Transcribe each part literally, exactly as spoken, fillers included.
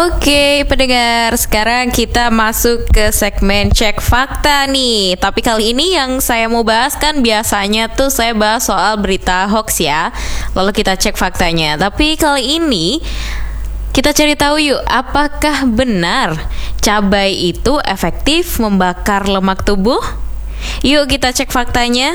Oke, pendengar, sekarang kita masuk ke segmen cek fakta nih. Tapi kali ini yang saya mau bahas kan biasanya tuh saya bahas soal berita hoax ya. Lalu kita cek faktanya. Tapi kali ini kita cari tahu yuk, apakah benar cabai itu efektif membakar lemak tubuh? Yuk kita cek faktanya.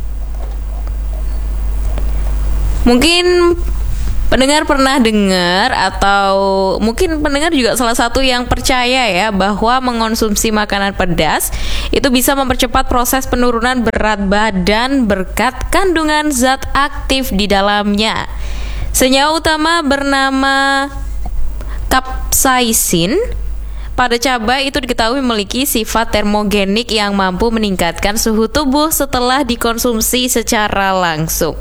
Mungkin pendengar pernah dengar atau mungkin pendengar juga salah satu yang percaya ya bahwa mengonsumsi makanan pedas itu bisa mempercepat proses penurunan berat badan berkat kandungan zat aktif di dalamnya. Senyawa utama bernama capsaicin pada cabai itu diketahui memiliki sifat termogenik yang mampu meningkatkan suhu tubuh setelah dikonsumsi secara langsung.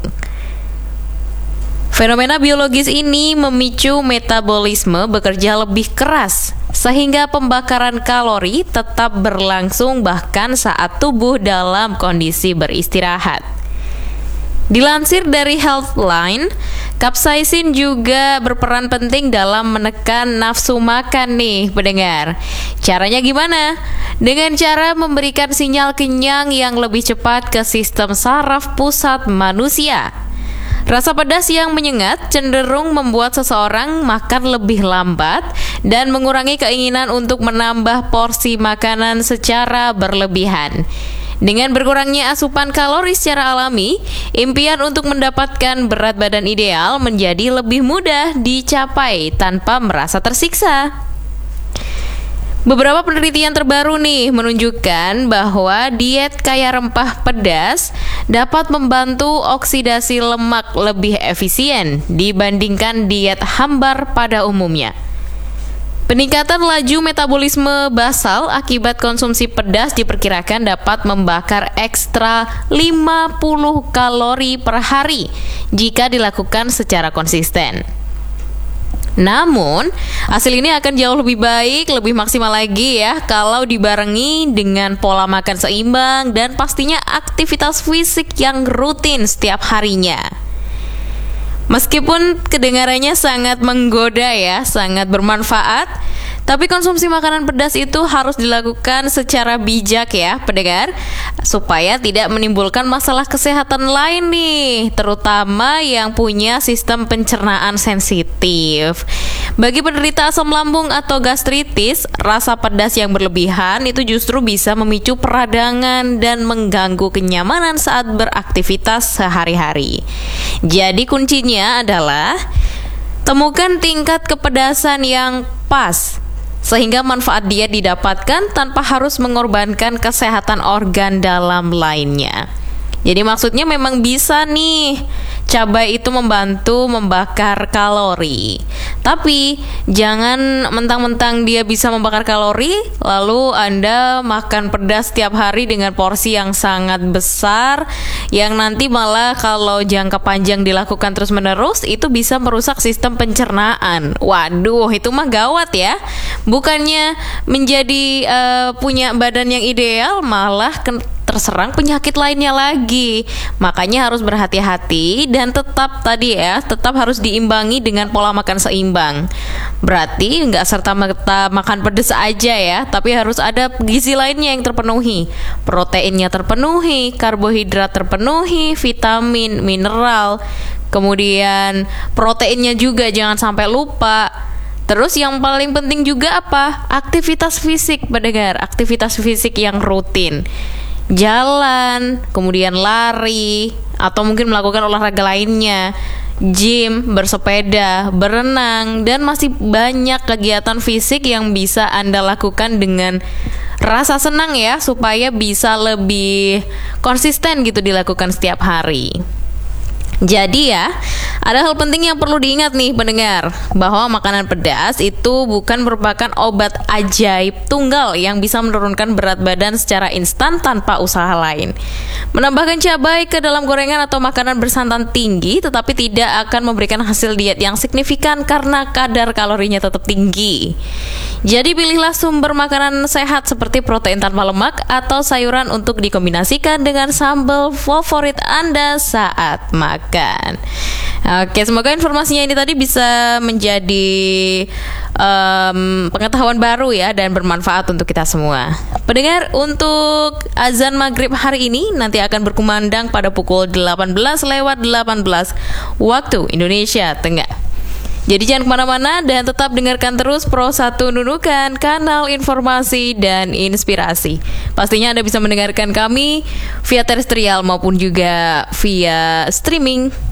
Fenomena biologis ini memicu metabolisme bekerja lebih keras, sehingga pembakaran kalori tetap berlangsung bahkan saat tubuh dalam kondisi beristirahat. Dilansir dari Healthline, capsaicin juga berperan penting dalam menekan nafsu makan nih, pendengar. Caranya gimana? Dengan cara memberikan sinyal kenyang yang lebih cepat ke sistem saraf pusat manusia. Rasa pedas yang menyengat cenderung membuat seseorang makan lebih lambat dan mengurangi keinginan untuk menambah porsi makanan secara berlebihan. Dengan berkurangnya asupan kalori secara alami, impian untuk mendapatkan berat badan ideal menjadi lebih mudah dicapai tanpa merasa tersiksa. Beberapa penelitian terbaru nih menunjukkan bahwa diet kaya rempah pedas dapat membantu oksidasi lemak lebih efisien dibandingkan diet hambar pada umumnya. Peningkatan laju metabolisme basal akibat konsumsi pedas diperkirakan dapat membakar ekstra lima puluh kalori per hari jika dilakukan secara konsisten. Namun, hasil ini akan jauh lebih baik, lebih maksimal lagi ya kalau dibarengi dengan pola makan seimbang dan pastinya aktivitas fisik yang rutin setiap harinya. Meskipun kedengarannya sangat menggoda ya, sangat bermanfaat, tapi konsumsi makanan pedas itu harus dilakukan secara bijak ya, pendengar, supaya tidak menimbulkan masalah kesehatan lain nih, terutama yang punya sistem pencernaan sensitif. Bagi penderita asam lambung atau gastritis, rasa pedas yang berlebihan itu justru bisa memicu peradangan dan mengganggu kenyamanan saat beraktivitas sehari-hari. Jadi kuncinya adalah temukan tingkat kepedasan yang pas, sehingga manfaat diet didapatkan tanpa harus mengorbankan kesehatan organ dalam lainnya. Jadi maksudnya memang bisa nih cabai itu membantu membakar kalori. Tapi jangan mentang-mentang dia bisa membakar kalori lalu Anda makan pedas setiap hari dengan porsi yang sangat besar, yang nanti malah kalau jangka panjang dilakukan terus-menerus itu bisa merusak sistem pencernaan. Waduh, itu mah gawat ya. Bukannya menjadi uh, punya badan yang ideal, malah ke- terserang penyakit lainnya lagi. Makanya harus berhati-hati dan tetap tadi ya, tetap harus diimbangi dengan pola makan seimbang. Berarti nggak serta-merta makan pedas aja ya, tapi harus ada gizi lainnya yang terpenuhi. Proteinnya terpenuhi, karbohidrat terpenuhi, vitamin, mineral, kemudian proteinnya juga jangan sampai lupa. Terus yang paling penting juga apa? Aktivitas fisik, pendengar, aktivitas fisik yang rutin. Jalan, kemudian lari, atau mungkin melakukan olahraga lainnya, gym, bersepeda, berenang, dan masih banyak kegiatan fisik yang bisa Anda lakukan dengan rasa senang ya, supaya bisa lebih konsisten gitu dilakukan setiap hari. Jadi ya, ada hal penting yang perlu diingat nih pendengar, bahwa makanan pedas itu bukan merupakan obat ajaib tunggal yang bisa menurunkan berat badan secara instan tanpa usaha lain. Menambahkan cabai ke dalam gorengan atau makanan bersantan tinggi tetapi tidak akan memberikan hasil diet yang signifikan karena kadar kalorinya tetap tinggi. Jadi pilihlah sumber makanan sehat seperti protein tanpa lemak atau sayuran untuk dikombinasikan dengan sambal favorit Anda saat makan. dapatkan. Oke, semoga informasinya ini tadi bisa menjadi um, pengetahuan baru ya dan bermanfaat untuk kita semua. Pendengar, untuk azan maghrib hari ini nanti akan berkumandang pada pukul delapan belas lewat delapan belas waktu Indonesia Tengah. Jadi jangan kemana-mana dan tetap dengarkan terus Pro satu Nunukan, kanal informasi dan inspirasi. Pastinya Anda bisa mendengarkan kami via terestrial maupun juga via streaming.